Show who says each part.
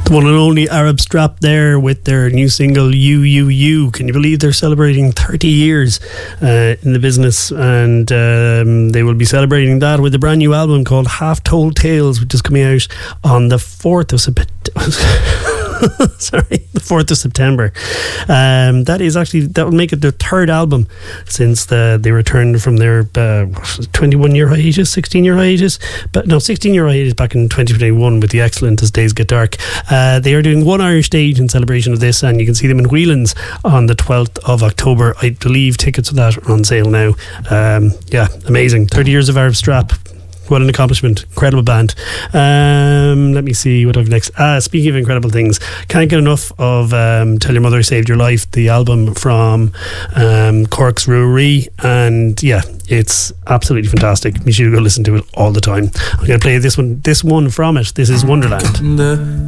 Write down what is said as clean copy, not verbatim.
Speaker 1: The one and only Arab Strap there with their new single You. Can you believe they're celebrating 30 years in the business, and they will be celebrating that with a brand new album called Half Told Tales, which is coming out on the 4th of September. Sorry, the 4th of September. That will make it their third album since they returned from their 21-year hiatus, 16-year hiatus, 16-year hiatus back in 2021 with the excellent As Days Get Dark. They are doing one Irish stage in celebration of this, and you can see them in Whelan's on the 12th of October. I believe tickets for that are on sale now. Amazing. 30 years of Arab Strap. What an accomplishment. Incredible band. Let me see what I've next. Speaking of incredible things, can't get enough of Tell Your Mother Saved Your Life, the album from Cork's Brewery, and yeah, it's absolutely fantastic. You should go listen to it all the time. I'm going to play this one from it. This is Wonderland.